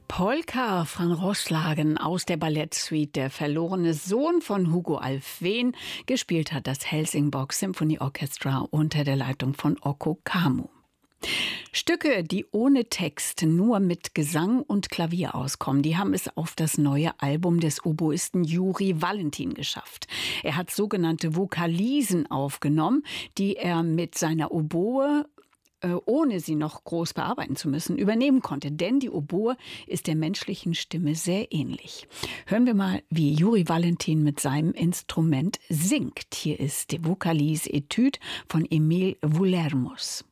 Polka van Roslagen aus der Ballettsuite Der verlorene Sohn von Hugo Alfvén. Gespielt hat das Helsingborg Symphony Orchestra unter der Leitung von Ocko Kamu. Stücke, die ohne Text nur mit Gesang und Klavier auskommen, die haben es auf das neue Album des Oboisten Juri Valentin geschafft. Er hat sogenannte Vokalisen aufgenommen, die er mit seiner Oboe, ohne sie noch groß bearbeiten zu müssen, übernehmen konnte. Denn die Oboe ist der menschlichen Stimme sehr ähnlich. Hören wir mal, wie Juri Valentin mit seinem Instrument singt. Hier ist die Vocalise Etude von Emil Vullermus.